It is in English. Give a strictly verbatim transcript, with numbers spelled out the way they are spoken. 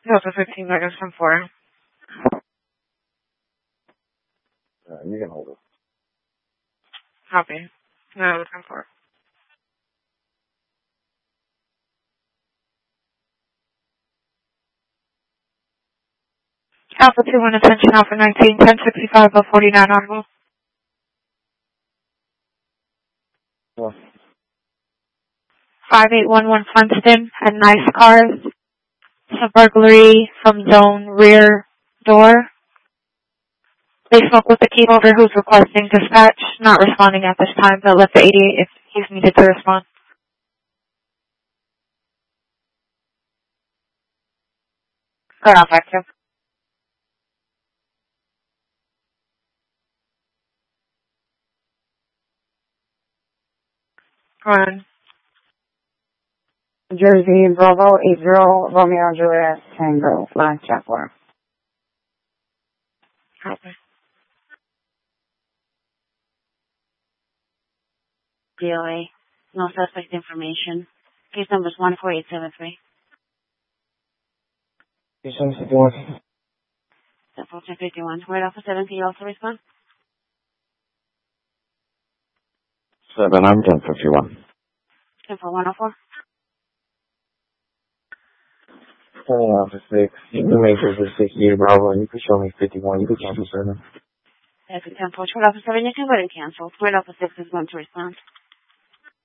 Delta fifteen, Vegas ten four. Uh, you can hold it. Copy. No, ten four. Alpha two one, attention, Alpha nineteen, ten sixty-five, above forty-nine audible. What? five eight one one Funston at Nice Cars. It's a burglary from zone rear door. They spoke with the key holder who's requesting dispatch, not responding at this time, but left the eighty-eight if he's needed to respond. Cut off active. Run. Jersey, Bravo, eight zero, Romeo, Juliet, Tango, Flash, Jaguar. Copy. D O A. No suspect information. Case number is one four eight seven three. seven fifty-one. fourteen fifty-one. Right off of seven, can you also respond? seven, I'm ten fifty-one. ten for one oh four. Turning off to six. You can make sure it's sixty, Bravo. You can show me fifty-one. You can cancel seven. That's a ten four. Right off of seven, you can go ahead and cancel. Right off of six is going to respond.